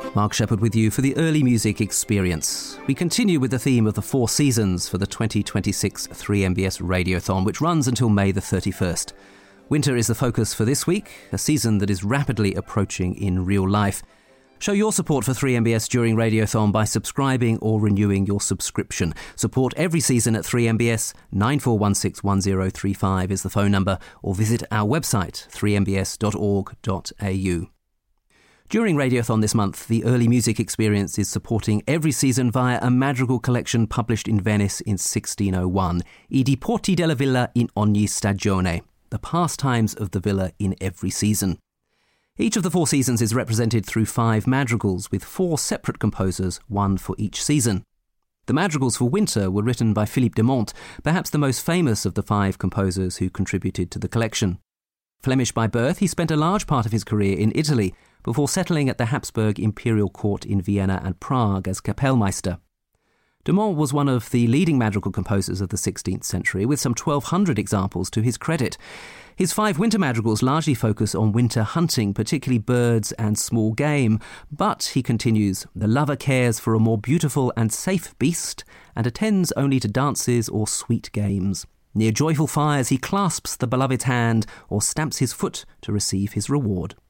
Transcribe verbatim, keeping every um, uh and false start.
Mark Shepherd with you for the Early Music Experience. We continue with the theme of the four seasons for the twenty twenty-six three M B S Radiothon, which runs until May the thirty-first. Winter is the focus for this week, a season that is rapidly approaching in real life. Show your support for three M B S during Radiothon by subscribing or renewing your subscription. Support every season at three M B S. nine four one six one zero three five is the phone number, or visit our website, three m b s dot org dot a u. During Radiothon this month, the Early Music Experience is supporting every season via a madrigal collection published in Venice in sixteen oh one, I diporti della villa in ogni stagione, the pastimes of the villa in every season. Each of the four seasons is represented through five madrigals, with four separate composers, one for each season. The madrigals for winter were written by Philippe de Monte, perhaps the most famous of the five composers who contributed to the collection. Flemish by birth, he spent a large part of his career in Italy, before settling at the Habsburg Imperial Court in Vienna and Prague as Kapellmeister. De Monte was one of the leading madrigal composers of the sixteenth century, with some twelve hundred examples to his credit. His five winter madrigals largely focus on winter hunting, particularly birds and small game. But, he continues, the lover cares for a more beautiful and safe beast, and attends only to dances or sweet games. Near joyful fires he clasps the beloved's hand, or stamps his foot to receive his reward.